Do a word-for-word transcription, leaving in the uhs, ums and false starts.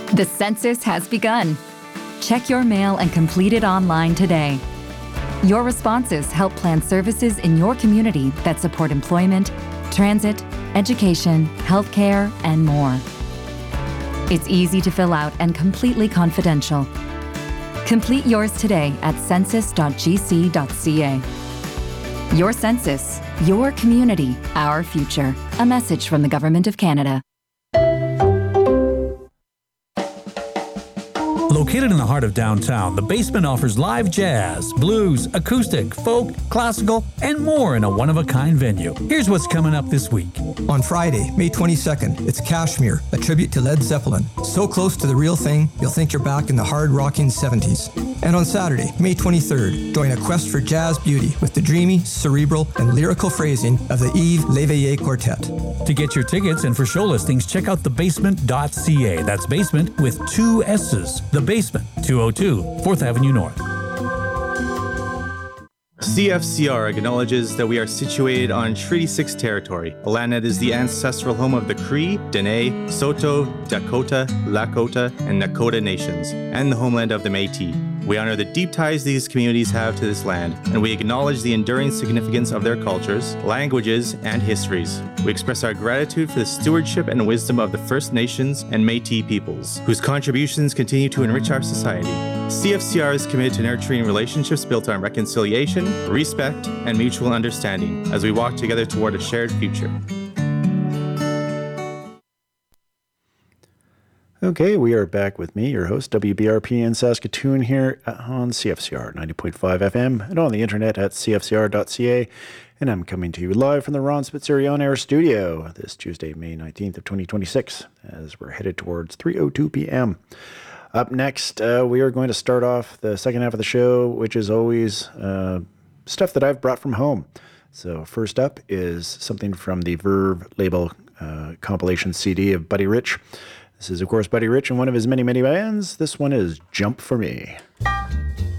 The census has begun. Check your mail and complete it online today. Your responses help plan services in your community that support employment, transit, education, healthcare, and more. It's easy to fill out and completely confidential. Complete yours today at census dot g c dot c a. Your census, your community, our future. A message from the Government of Canada. Located in the heart of downtown, The Basement offers live jazz, blues, acoustic, folk, classical, and more in a one-of-a-kind venue. Here's what's coming up this week. On Friday, May twenty-second, it's Kashmir, a tribute to Led Zeppelin. So close to the real thing, you'll think you're back in the hard-rocking seventies. And on Saturday, May twenty-third, join a quest for jazz beauty with the dreamy, cerebral, and lyrical phrasing of the Yves Leveillé Quartet. To get your tickets and for show listings, check out the basement dot c a. That's basement with two S's. The Basement, two oh two fourth Avenue North. C F C R acknowledges that we are situated on Treaty six territory, a land that is the ancestral home of the Cree, Dene, Saulteaux, Dakota, Lakota, and Nakota nations, and the homeland of the Métis. We honor the deep ties these communities have to this land, and we acknowledge the enduring significance of their cultures, languages, and histories. We express our gratitude for the stewardship and wisdom of the First Nations and Métis peoples, whose contributions continue to enrich our society. C F C R is committed to nurturing relationships built on reconciliation, respect, and mutual understanding as we walk together toward a shared future. Okay, we are back with me, your host, W B R P in Saskatoon, here on C F C R ninety point five F M and on the internet at c f c r dot c a. And I'm coming to you live from the Ron Spitzer On Air studio this Tuesday, May nineteenth of twenty twenty-six, as we're headed towards three oh two p.m. Up next, uh, we are going to start off the second half of the show, which is always uh, stuff that I've brought from home. So first up is something from the Verve label uh, compilation C D of Buddy Rich. This is, of course, Buddy Rich and one of his many, many bands. This one is Jump For Me.